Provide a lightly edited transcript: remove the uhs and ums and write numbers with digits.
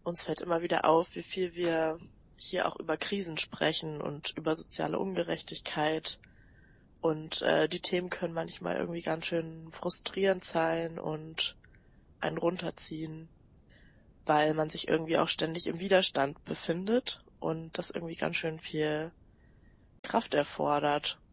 uns fällt immer wieder auf, wie viel wir hier auch über Krisen sprechen und über soziale Ungerechtigkeit. Und die Themen können manchmal irgendwie ganz schön frustrierend sein und einen runterziehen, weil man sich irgendwie auch ständig im Widerstand befindet und das irgendwie ganz schön viel Kraft erfordert.